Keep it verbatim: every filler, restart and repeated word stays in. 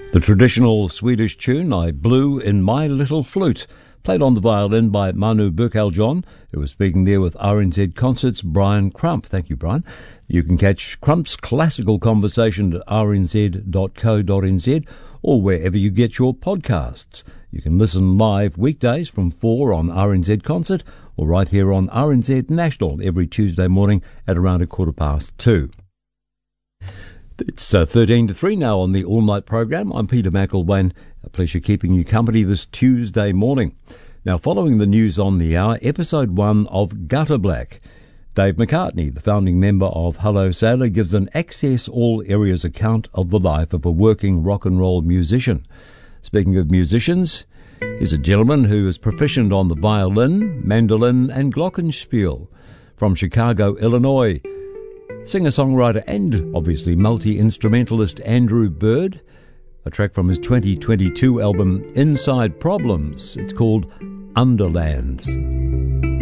The traditional Swedish tune, I Blew in My Little Flute, played on the violin by Manu Buchaljon, who was speaking there with R N Z Concerts' Brian Crump. Thank you, Brian. You can catch Crump's classical conversation at r n z dot co dot n z or wherever you get your podcasts. You can listen live weekdays from four on R N Z Concert or right here on R N Z National every Tuesday morning at around a quarter past two. It's uh, thirteen to three now on the All Night program. I'm Peter McElwain. A pleasure keeping you company this Tuesday morning. Now, following the news on the hour, episode one of Gutter Black. Dave McCartney, the founding member of Hello Sailor, gives an access all areas account of the life of a working rock and roll musician. Speaking of musicians, here's a gentleman who is proficient on the violin, mandolin and glockenspiel. From Chicago, Illinois, singer-songwriter and obviously multi-instrumentalist Andrew Bird. A track from his twenty twenty-two album Inside Problems. It's called Underlands.